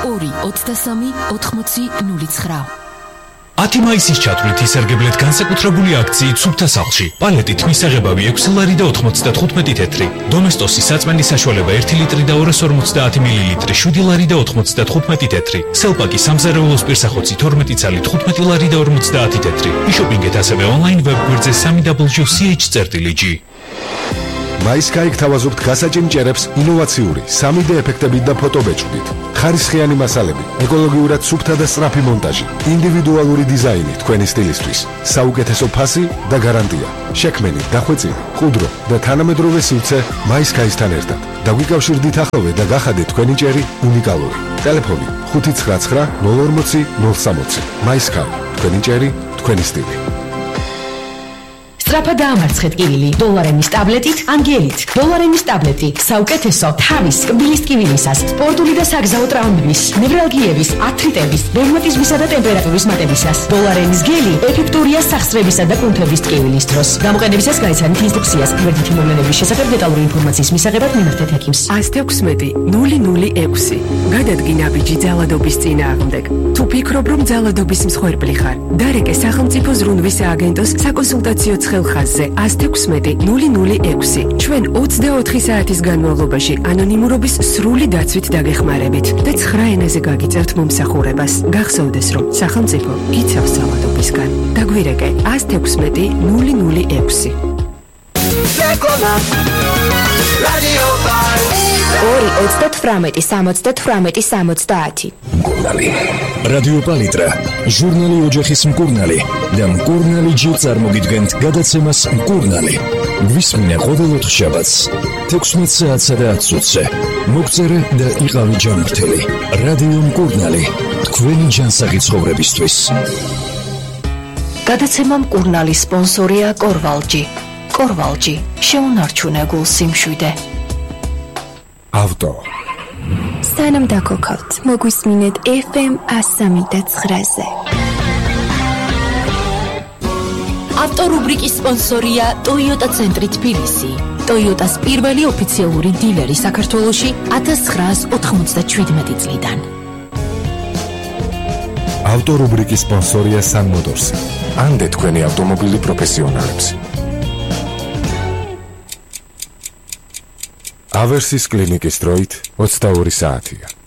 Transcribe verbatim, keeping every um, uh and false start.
ორი ოცდასამი ოთხმოცი ნული ცხრა. ათი მაისის ჩათვლით ისარგებლეთ განსაკუთრებული აქციით სუფთა სახლში. პალეტით მისაღებავი ექვსი ლარი და ოთხმოცდათხუთმეტი თეთრი. დომესტოსის საწმენდის საშუალება ერთი ლიტრი და ორას ორმოცდაათი მილილიტრი შვიდი ლარი და ოთხმოცდათხუთმეტი თეთრი. სელპაკი სამზარეულოს პირსახოცი თორმეტი ცალი თხუთმეტი ლარი და ორმოცდაათი თეთრი. იშოპინგეთ ასევე ონლაინ ვებგვერდზე სამი დაბლიუ სი ეიჩ წერტილი ჯი. მაისკაი გთავაზობთ გასაჭიმ ჭერებს ინოვაციური სამი დე ეფექტებით და ფოტობეჭდით. ხარისხიანი მასალები, ეკოლოგიურად სუფთა და სწრაფი მონტაჟი, ინდივიდუალური დიზაინი თქვენი სტილისთვის, საუკეთესო ფასი და გარანტია. შექმენი, დახვეწილი, ყუდრო და თანამედროვე სივრცე მაისკაისთან ერთად. დაგვიკავშირდით ახლოვე და გახადეთ თქვენი ჭერი უნიკალური. ტელეფონი ხუთი ცხრა ცხრა ნული ორმოცი ნული სამოცი. მაისკაი, თქვენი ჭერი, თქვენი სტილი. სწრაფად დაამარცხეთ კივილი დოლარენის ტაბლეტით ანგელით. დოლარენის ტაბლეტი საუკეთესო თავის კბილის ტკივილისას, სპორტული და საგზაო ტრაუმების, ნევრალგიების, ართრიტების, რევმატიზმისა და ტემპერატურის მატებისას. დოლარენის გელი ეფექტურია სახსრებისა და კუნთების ტკივილის დროს. გამოყენებისას გაიცანით ინსტრუქციას. გვერდითი მოვლენების შესახებ დეტალური ინფორმაციის მისაღებად მიმართეთ ექიმს. ათი ექვსმეტი ნული ნული ექვსი. გადადგინა ბიჯი ძალადობის წინააღმდეგ. თუ ფიქრობ, რომ ძალადობის მსხვერპლი ხარ, დარეკე სახელმწიფო ზრუნვის სააგენტოს საკონსულტაციო ხაზზე ათი ექვსმეტი ნული ნული ექვსი. ჩვენ ოცდაოთხი საათის განმავლობაში ანონიმურობის სრული დაცვით დაგეხმარებით და ცხრა ენაზე გაგიწერთ მომსახურებას. გახსოვდეს, რომ სახელმწიფო გიცავს ძალადობისგან. დაგვირეკე ათი ექვსმეტი ნული ნული ექვსი. ორი ოცდათვრამეტი სამოცდათვრამეტი სამოცდაათი. მკურნალი. რადიო პალიტრა, ჟურნალი ოჯახის მკურნალი და მკურნალი ჯი წარმოგიდგენთ გადაცემას მკურნალი. გვისმინე ყოველ ოთხშაბათს თექვსმეტ საათსა და ათს ოცზე. მოგწერე და იყავი ჯანმრთელი. რადიო მკურნალი, თქვენი ჯანსაღი ცხოვრებისთვის. გადაცემა მკურნალი სპონსორია კორვალჯი. კორვალჯი, შეუნარჩუნე გულ სიმშვიდე. ავტო. სანამ დაქოქავთ, მოგვისმინეთ ეფ ემ ას სამი და ცხრაზე. ავტორუბრიკის სპონსორია ტოიოტა ცენტრი თბილისი. ტოიოტას პირველი ოფიციალური დილერი საქართველოში ათას ცხრაას ოთხმოცდაშვიდმეტი წლიდან. ავტორუბრიკის სპონსორია Sun Motors. ანდე თქვენი ავტომობილი პროფესიონალებს. ავერსის კლინიკის დროით ოცდაორი საათია.